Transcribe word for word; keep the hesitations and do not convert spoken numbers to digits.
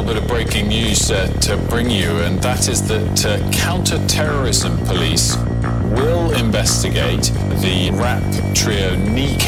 bit of breaking news uh, to bring you, and that is that uh, counter-terrorism police will investigate the rap trio Kneecap